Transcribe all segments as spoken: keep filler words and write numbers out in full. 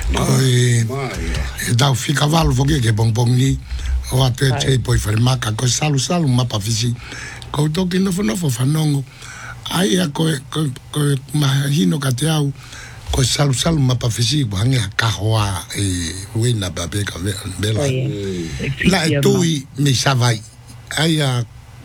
Oi, dau fica valo fogue que bom bom ni. O ate che poi fare maca ko salu salu mapa fisi. Ko to que no fo no fo fanongo. Ai a ko ko mahino ka te au ko salu salu mapa fisi ko hange ka hoa e wina ba be ka bela. La tui mi savai. Ai a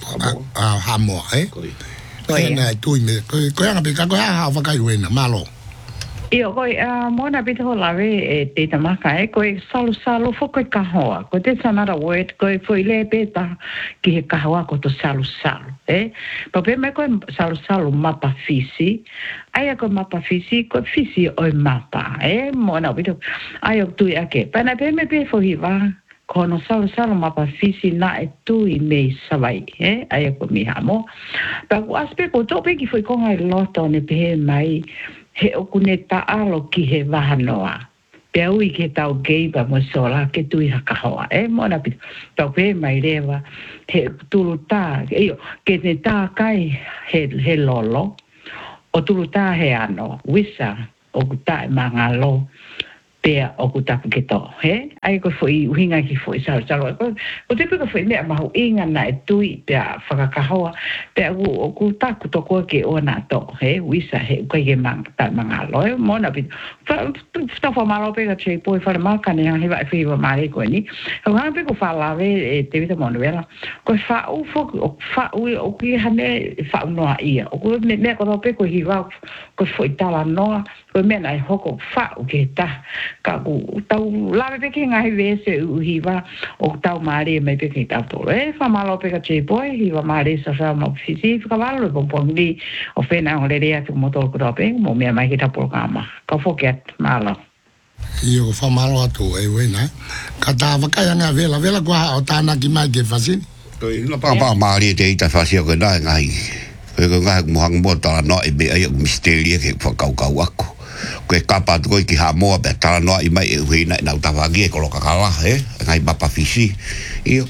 a hamo eh. Ko na tui me ko ko nga be ka ko ha fa ka wina malo. Io koi a mona bit ho lave e te tamaka e koi salu salu fo koi kahoa ko te sanara word koi foi le beta ki he kahoa ko to salu salu e pa pe me koi salu salu mapa fisi ai ko mapa fisi ko fisi o mapa e mona bit ai o tu ake pa na pe me pe fo hiva kono salu salu mapa fisi na e tu i me savai e ai ko mi hamo pa ko aspe ko to pe ki foi ko ngai loto ne pe mai he okune taalo ki he wahanoa. Pea ui ke tau geiba mo sola ke tui hakahoa. E mona pita. Tau pe mai rewa he tulu tā. Iyo, ke te tā kai he, he lolo. O tulu tā he ano. Wisa o ku tā e mangalo. Pea o ku tapu ke to. He? Ai ko foi uhinga ki foi salo salo. O te pika foi mea mahu inga na e tui pea whakakahoa. Pea u o ku taku to koe ke o na to. He? Wisa he koe ke mang ta mangalo. He? Mona pita. Whawha malo peka che poe whare makane hang hewa e whiwa mare koe ni. Hau hana peko whalawe e te vita mona wela. Koe whau foku o whau o ki hane whau noa ia. O koe mea koe peko hiwa koe foi tala noa. Koe mea nai hoko whau ke ta. Ka ku tau lawe peke ngai vese u hiwa o tau maare mai peke tau tolo. E whamalo peka che poe hiwa maare sa sa ma fisi whakawalo e pompong li o whena o lerea tu motolo kurope mo mea mai ki tapo kama. Ka whoket malo. Io whamalo atu e wena. Ka tā wakaya ngā vela vela kua o tāna ki mai ke whasini. Toi ino pāpā maari te ita whasia koe nai ngai. Koe koe ngai muhang mua tala no e me ai misteria ke whakaukau ako. Koe kapa tu koe ki ha moa pe tala noa i mai e uheina i nau tawagi e koloka kala, eh? Ngai mapa fisi. Io.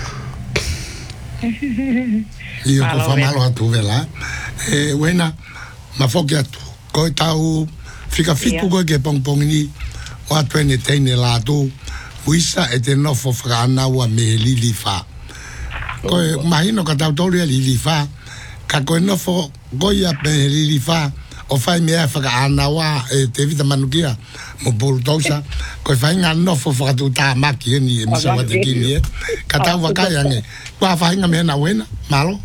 Io ko whamalo atu vela. E wena, ma whoki atu. Koe tau whika whiku koe ke pongpong ni o atu ene teine lātu. Uisa e te nofo whakaanaua me lili wha. Koe mahino ka tau tolu e lili wha. Ka koe nofo goia me lili wha. O fai mea whakaanaua e te vita manukia mo bolu tausa. Koe whai ngā nofo whakatu tā maki e ni e misa wate kini e. Ka tau wakai ange. Kua whainga mea na wena, malo?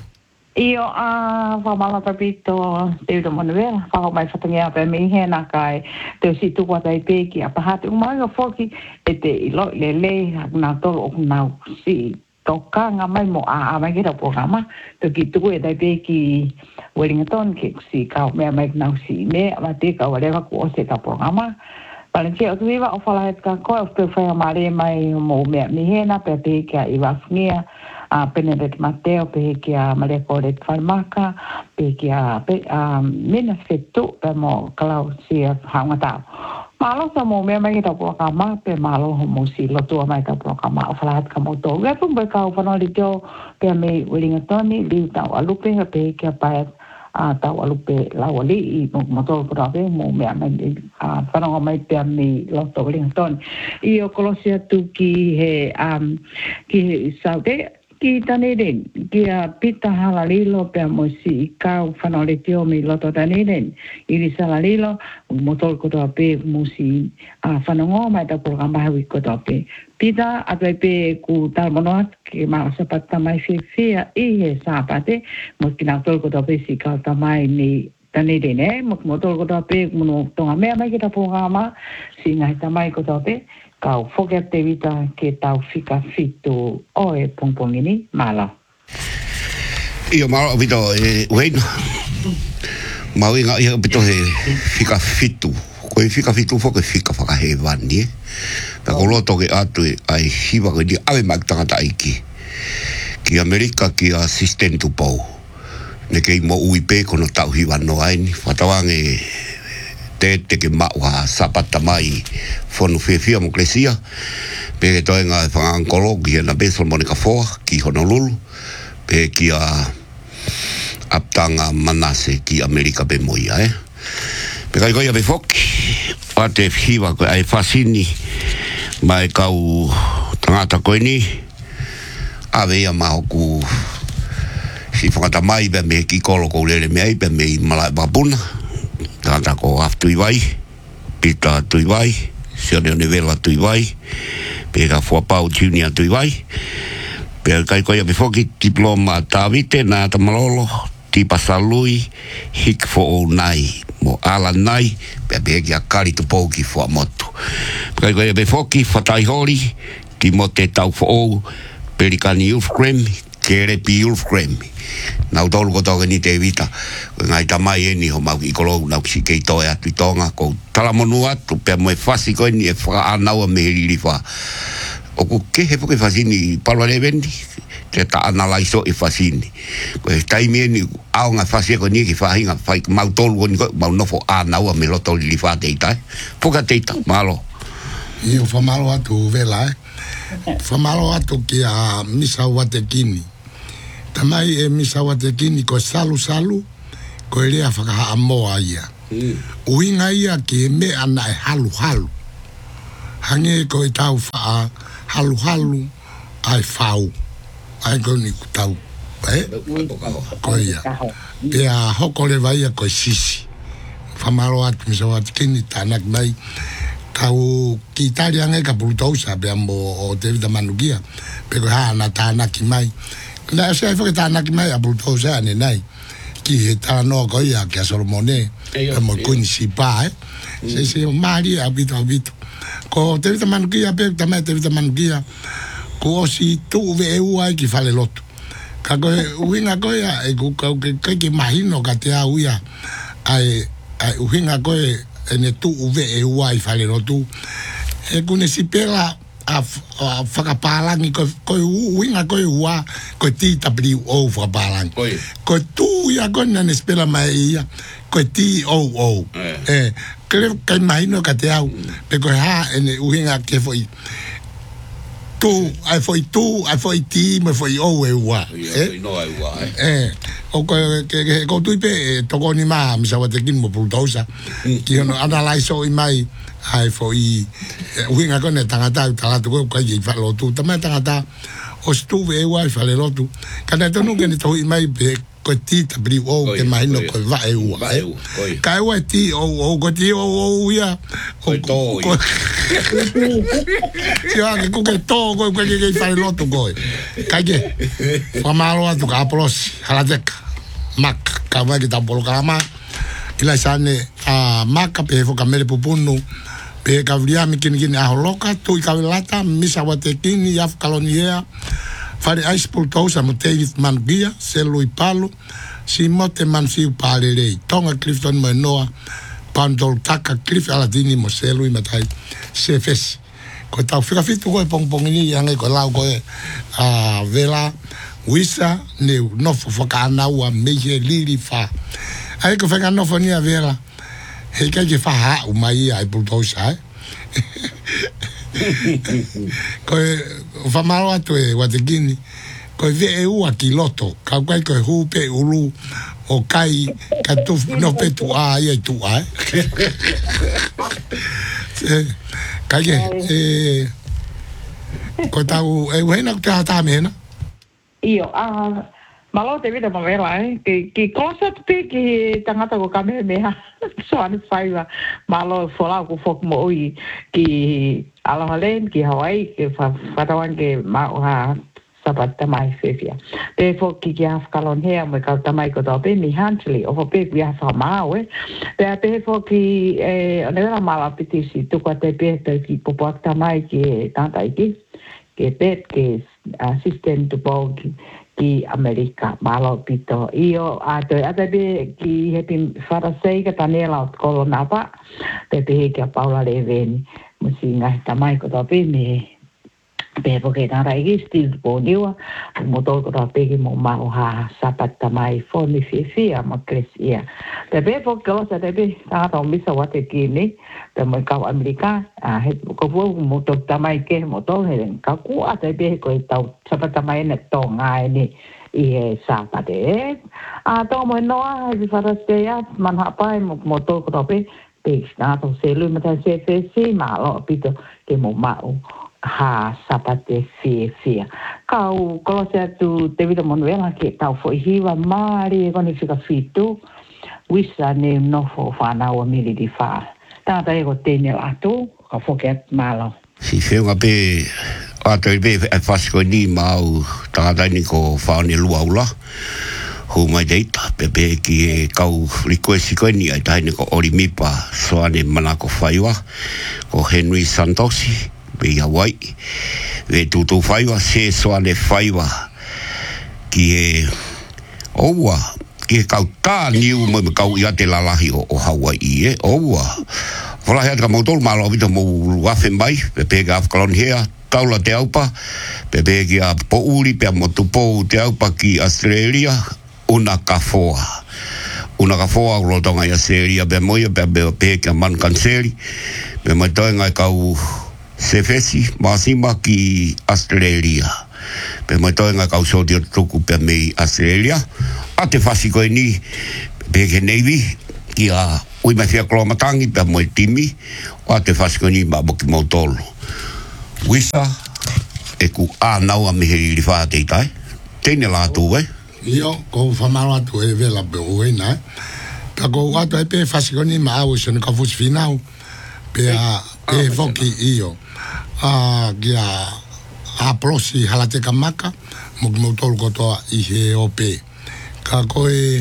Io a whamala tapito te uta manuela. Whao mai whatangea pe me hena kai te si tukua tai peki a pahate. Umai o whoki e te ilo le le nā tolo o nā si toka ngā mai mo a a mai kira programa. Te ki tuku e tai peki Wellington ke si kau mea mai nau si me a te kau walewa ku o se ta programa. Palentia o tuiwa o whala het ka koe o te whaia mare mai mo mea mihena pe te kia i wafnia. A Benedict Mateo pe kia Maria Coret Farmaka pe kia pe a mina fetu pe mo kalau si hanga tau. Malo sa mo mea mai ta programa pe malo mo si lotua mai ta programa o flat ka mo to. Ga pun be ka o fano li jo pe me Wellington ni li ta alupe pe kia pa a ta alupe la wali i mo to grave mo mea mai a fano mai pe me loto Wellington. Io colosia tu ki he um ki saude ki tane ren, ki a pita halalilo pe a mosi i kau whanau le teo mi loto tane ren. Iri salalilo, motol kotoa pe mosi a whanau mai ta programa hawi kotoa pe. Pita atoi pe ku talmonoat ki maa sapat tamai fia fia i he sapate, mo ki nau tol kotoa pe si kau tamai ni tane ren e, mo ki motol kotoa pe mono tonga mea mai ki ta programa, si ngai tamai kotoa pe, kau whokia te wita ke tau whika whitu o e pongpongini, malo. Io malo wito e uheina. Mau inga ia pito he whika whitu. Koe whika whitu whoke whika whakahe wani e. Pea ko loto ke atu e ai hiwa koe ni awe mak tangata iki. Ki Amerika ki a assistant tu pau. Ne kei mo ui pe kono tau hiwa no aini. Whatawange te te ke maua sapata mai fonu fefia mo klesia pe ke toi ngā whangangkolo ki hena Bethel Monica Foa ki Honolulu pe ki a aptanga Manase ki Amerika pe moia eh pe kai koia pe foki pa te fiwa ko ai fasini mai kau tangata koe ni ave ia mahoku si whakata mai pe me ki kolo ko lere me ai pe me i malai papuna tangata ko aftu i wai pita tu i wai sione o nivela tu i wai pe ka fuapau junior tu i wai pe kai koe api foki diploma tawite na tamalolo ti pasalui hik fo o nai mo ala nai pe pe ki a kari tu pouki fo a motu pe kai koe api foki fatai hori ti mo te tau fo o Perikani Youth Grammy, kere pi Youth Grammy. Nau tolu ko toke ni te vita, ngai tamai e ni ho mau i kolou nau si kei toe atu i tonga, ko talamonu atu, pia moe fasi koe ni e whaka anau a mehiriri wha. O ko ke he poke fasini palwa le vendi, te ta analaiso e fasini. Ko e taimi e ni au nga fasi e ko ni ki whahinga, whai mau tolu ko ni ko, mau nofo anau a me loto li wha teitai. Poka teita, malo. Io fa malo atu vela eh. Whamalo atu ki a misa watekini. Tamai e misa watekini ko salu salu ko e rea whakaha amoa ia. Mm. Uinga ia ki e me ana e halu halu. Hange ko e tau wha halu halu ai whau. Ai ko ni tau. Eh? Ko ia. Pe a hoko le vai a ko e sisi. Whamalo atu misa watekini tanak mai. Kau ki Italia ngai ka pulutausa pe ambo o te vita manukia pe ko ha na tana ki mai na se fo que tana ki mai a pulutausa ne nai ki he ta no ko ia ki Solomone e mo ko ni si pa eh se se mari a bito bito ko te vita manukia pe ta mai te vita manukia ko si tu ve u ai ki fale lotu ka ko uinga ko ia e ko ka ki imagino ka te a uia ai ai uinga ko ene tu uve e uai fale no tu e kune si pela a whakapalangi ko ko uinga ko ua ko ti tapri o whakapalangi ko tu ia ko nane spela mai ia ko ti o o e creo que imagino que te au pe ko ha ene uinga ke foi tu ai foi tu ai foi ti me foi o e ua e no e ua e o ko ke ko tu pe to ko ni ma mi sa wate kin mo pultosa ki no analyze o mai ai foi uinga ko ne tangata tala tu ko ye fa lo tu tama tangata o stuve e ua fa le lo tu kana to no ke ni to mai pe ko ti tabri o ke mai no ko va e ua ka e ua ti o o ko ti o o ia ko to si a ke ko ke to ko ko ke fa le lo tu ko ka ke fa malo atu ka pros halatek mak ka va ki tampolo kama ila sane a maka pe fo kamele pupunu pe ka vria mi kin kin a holoka tu ka lata misa wate kin ya kalonia fare ice pultosa mo David Mangia selo i palo si mote man si pale lei tonga Clifton mo noa pandol taka Cliff aladini mo selo i matai se fes ko tau fika fitu ko pong pong ni yang ko lau ko a vela wisa ne no fo ka na wa meje lili fa ai ko fenga no fo ni a vela he ka je fa ha u mai ai pultosa ko fa malo atu e watekini ko ve e u akiloto ka kai ko hu pe ulu o kai ka tu no pe tu a ia tu a ka ke e ko tau e wena ta ta mena io a malo te vita mavela eh ki ki cosa te ki tangata ko kame me ha so ani faiva malo fola ko fok mo i ki ala halen ki Hawaii ki fa fatawan ke ma ha sabata mai fefia pe fok ki ya kalon hea mo ka tamai ko to pe mi hantli o pe ya fa ma we pe pe fok ki e ona mala pitisi tu ko te pe ki popo tamai ki tanta ki ke pe ki assistant to bog ki Amerika malo pito io a te ate be ki hepi farasei ka tanela o kolonapa te pe ki a Paula Leveni musinga tamai ko to pe me pe poke na rai stil po niwa mo to ko to pe ki mo ma ha sapat tamai foni fifi a mo kresia te pe po ko sa te pe ta to misa wate ki ni te mo ka Amerika a he ko fu mo to tamai ke mo to he ka ku a te pe ko tau sapat tamai ne to ngai ni i sapate a to mo no ha vi farasei man ha pai mo mo to ko to pe pe na to se lu mata se se se ma lo pito ke mo ma ha sapate fie fie kau ko se tu te vida monuela ke tau foi hiva mari ko ni fika fitu wisa ne no fo fa na o mili di fa ta ta ego tene ato ka fo ke malo si fe nga pe ato be fasco ni mau ta ta ni ko fa ni luaula ho mai data pepe ki kau request ko ni ai tai ni ko orimipa so ane manako faiwa ko Henry Santosi be ya wai ve tu tu faiwa se so ane faiwa ki e owa ki kau ta ni u mo kau ia te lalahi o, o Hawaii e owa Wala hea ka mautol malo vita mo wafe mai pepe ka afkalon hea taula te aupa pepe ki a po uri pe mo tupo te aupa ki Australia una kafoa una kafoa lo tonga ya seria be moya be be pe ka man kanseri be mo tonga ka u sefesi masima ki Australia be mo tonga ka so dia tuku pe me Australia ate fasiko ni be ke navy ki a ui mai fia klomatangi pe mo timi ate fasiko ni ba mo ki motolo wisa e ku a nau a miheri li fa te tai tene la tu we io ko fa malo tu e vela be o ina ta ko ato e pe fasikoni ma o se ka fus finau pe a e foki io a gia a prosi halate kamaka mo mo tol ko to i he o pe ka ko e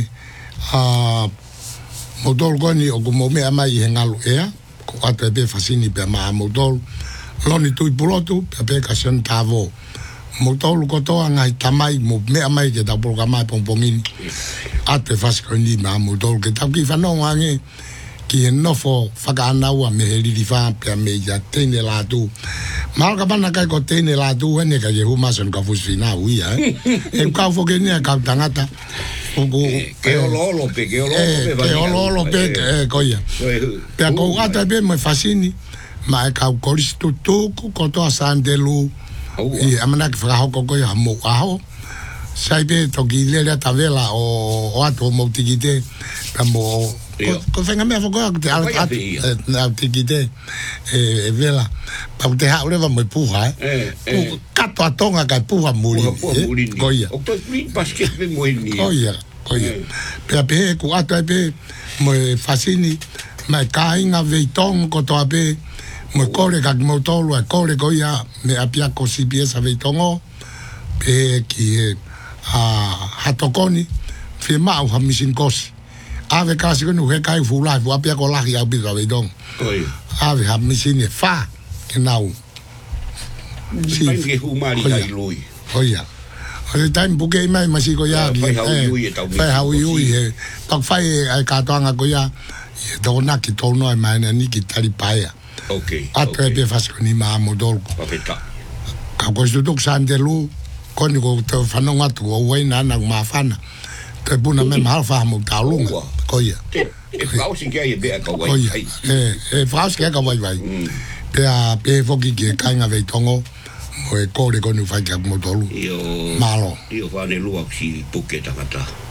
a mo tol ko ni o mo me ama i hengalu ea ko ato e pe fasini pe ma mo tol loni tu pulotu pe pe ka sen tavo mo tolu ko toa ngai tamai mo me mai ke ta programa pompongini ate fasco ni ma mo tolu ke ta ki fa no ngai ki no fo faga na wa me heli di fa pe me ya tene la tu mal ka bana kai ko tene la tu ne ka je huma son ka fusina wi ya e ka fo ke ni ka tangata o go ke o lolo pe ke o lolo pe ke o lolo pe ko ya pe ko ata be me fasini ma ka ko listo tu ko to asandelu i amana ki fra hoko ko ya mo aho sai be to ki le la tavela o o ato mo tikite kamo ko fenga me foko te al na tikite e vela pa te ha ore va mo puha eh kato atonga ka puha muri ko ya o to mi paske be mo ni ko ya ko ya pe pe ku ato be mo fasini ma kainga veitong ko to be mo kore ka mo tolu a kore ko ya me apia ko si pieza veitongo pe ki a hatokoni fe ma o hamisin kosi ave kasi ko no he kai fula fu apia ko la ya bi veitong oi ave hamisin e fa que nau si ke humari kai lui oia o time buke mai masi ko ya fa ha ui e tak fai ai ka toanga ko ya do na ki tono mai na ni ki tali paia okay atre be fasco ni ma modol papeta ka ko sto tok sandelu ko ni ko te fano ngatu o we na na ma fana te buna me mal fa mo talunga ko ya e frausin ke e be ka wai e e fraus ke ka wai wai pe a pe foki ke ka nga ve tongo mo e ko le ko ni fa ka mo tolu io malo io fa ne lua si puketa kata